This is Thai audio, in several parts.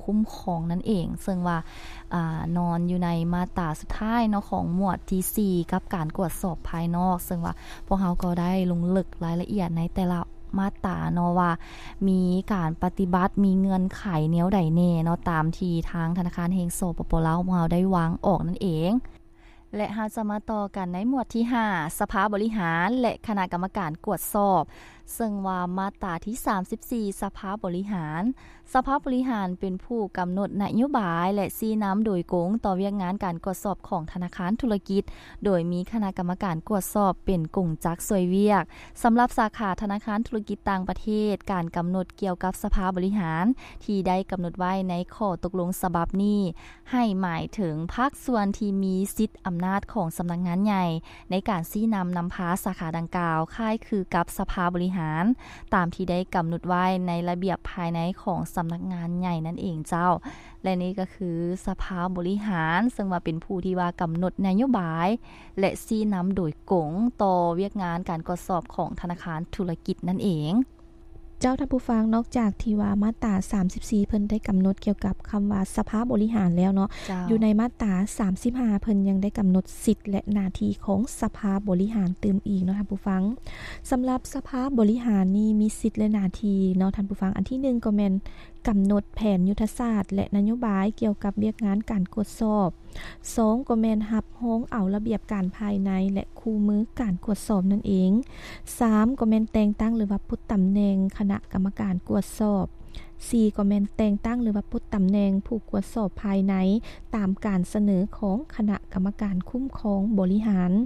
คุ้มครองนั่นเองซึ่งว่านอนอยู่ในมาตราสุดท้ายเนาะของหมวดที่4กับการกวดสอบภายนอกซึ่งว่าพวกเราก็ได้ลงลึกรายละเอียดในแต่ละมาตราเนาะว่ามีการปฏิบัติมีเงื่อนไขแนวใดแน่เนาะตามที่ทางธนาคารแห่งสปป.ลาวของเราได้วางออกนั่นเองและเราจะมาต่อกันในหมวดที่5สภาบริหารและคณะกรรมการกวดสอบซึ่งว่ามาตราที่34สภาบริหารเป็นผู้กำหนดนโยบายและชี้นำโดยกงต่อเวียกงานการกวดสอบของธนาคารธุรกิจโดยมีคณะกรรมการกวดสอบเป็นกลุ่มจักซวยเวียกสำหรับสาขาธนาคารธุรกิจต่างประเทศการกำหนดเกี่ยวกับสภาบริหารที่ได้กำหนดไว้ในข้อตกลงฉบับนี้ให้หมายถึงภาคส่วนที่มีสิทธิอำนาจของสำนักงานใหญ่ในการชี้นำพาสาขาดังกล่าวคล้ายคือกับสภาบริหารตามที่ได้กำหนดไว้ในระเบียบภายในของสำนักงานใหญ่นั่นเองเจ้าและนี่ก็คือสภาบริหารซึ่งว่าเป็นผู้ที่ว่ากำหนดนโยบายและชี้นำโดยกงต่อเวียกงานการกวดสอบของธนาคารธุรกิจนั่นเองเจ้าท่านผู้ฟังนอกจากที่ว่ามาตรา34เพิ่นได้กำหนดเกี่ยวกับคำว่าสภาบริหารแล้วเนาะอยู่ในมาตรา35เพิ่นยังได้กำหนดสิทธิ์และหน้าที่ของสภาบริหารเติมอีกเนาะท่านผู้ฟังสำหรับสภาบริหารนี่มีสิทธิ์และหน้าที่เนาะท่านผู้ฟังอันที่1ก็แม่นกำหนดแผนยุทธศาสตร์และนโยบายเกี่ยวกับเวียกงานการกวดสอบ2ก็แม่นรับรองเอาระเบียบการภายในและคู่มือการกวดสอบนั่นเอง3ก็แม่นแต่งตั้งหรือว่าพุทธตำแหน่งคณะกรรมการกวดสอบ4ก็แม่นแต่งตั้งหรือว่าพุทธตำแหน่งผู้กวดสอบภายในตามการเสนอของคณะกรรมการคุ้มครองบริหาร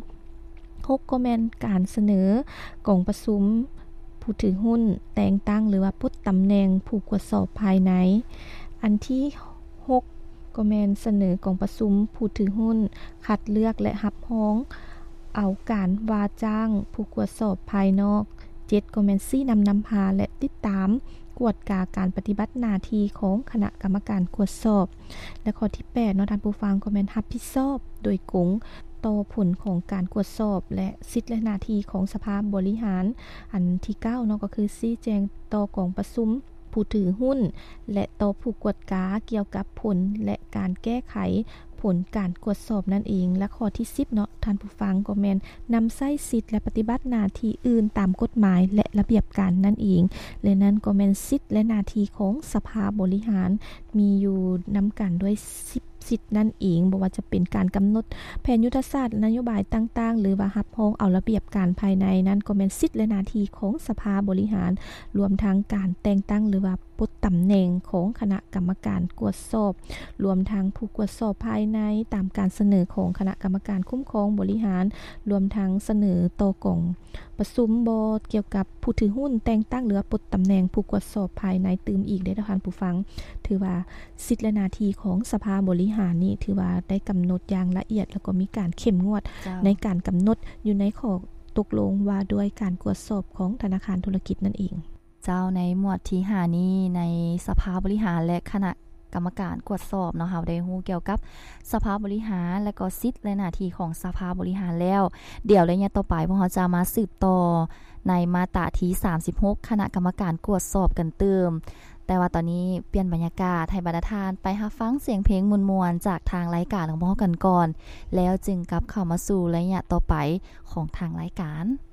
6ก็แม่นการเสนอกองประชุมผู้ถือหุ้นแต่งตั้งหรือว่าพุทธตำแหน่งผู้กวดสอบภายในอันที่6ก็แม่นเสนอกองประชุมผู้ถือหุ้นคัดเลือกและรับรองเอาการว่าจ้างผู้กวดสอบภายนอก7ก็แม่นชี้นำพาและติดตามกวดกาการปฏิบัติหน้าที่ของคณะกรรมการกวดสอบและข้อที่8เนาะท่านผู้ฟังก็แม่นรับผิดชอบโดยกงต่อผลของการกวดสอบและสิทธิและหน้าที่ของสภาบริหารอันที่9เนาะก็คือชี้แจงต่อกองประชุมผู้ถือหุ้นและต่อผู้กวดกาเกี่ยวกับผลและการแก้ไขผลการกวดสอบนั่นเองและข้อที่10เนาะท่านผู้ฟังก็แม่นนำใช้สิทธิและปฏิบัติหน้าที่อื่นตามกฎหมายและระเบียบการนั่นเองและนั้นก็แม่นสิทธิและหน้าที่ของสภาบริหารมีอยู่นำกันด้วยสิทธิ์นั่นเองบ่ว่าจะเป็นการกำหนดแผนยุทธศาสตร์นโยบายต่างๆหรือว่ารับรองเอาระเบียบการภายในนั้นก็แม่นสิทธิ์และหน้าที่ของสภาบริหารรวมทั้งการแต่งตั้งหรือว่าพุทธตำแหน่งของคณะกรรมการกวดสอบรวมทั้งผู้กวดสอบภายในตามการเสนอของคณะกรรมการคุ้มครองบริหารรวมทั้งเสนอต่อกองประชุมบ่เกี่ยวกับผู้ถือหุ้นแต่งตั้งหรือพุทธตำแหน่งผู้กวดสอบภายในตื่มอีกได้ท่านผู้ฟังถือว่าสิทธิและหน้าที่ของสภาบริหารนี่ถือว่าได้กำหนดอย่างละเอียดแล้วก็มีการเข้มงวดในการกำหนดอยู่ในข้อตกลงว่าด้วยการกวดสอบของธนาคารธุรกิจนั่นเองเจ้าในหมวดที่5นี้ในสภาบริหารและคณะกรรมการกวดสอบเนาะเฮาได้ฮู้เกี่ยวกับสภาบริหารและก็สิทธิและหน้าที่ของสภาบริหารแล้วเดี๋ยวระยะต่อไปพวกเราจะมาสืบต่อในมาตราที่36คณะกรรมการกวดสอบกันเติมแต่ว่าตอนนี้เปลี่ยนบรรยากาศให้บรรดาทานไปรับฟังเสียงเพลงมวลๆจากทางรายการของพวกเรากันก่อนแล้วจึงกลับเข้ามาสู่ระยะต่อไปของทางรายการ